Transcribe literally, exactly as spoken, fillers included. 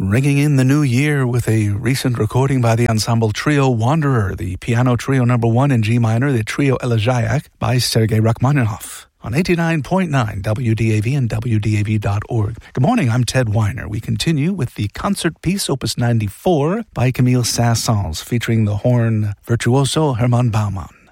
Ringing in the new year with a recent recording by the ensemble trio Wanderer, the piano trio number one in G minor, the trio Elegiac by Sergei Rachmaninoff. On eighty-nine point nine W D A V and W D A V dot org. Good morning, I'm Ted Weiner. We continue with the concert piece Opus ninety-four by Camille Saint-Saëns, featuring the horn virtuoso Hermann Baumann.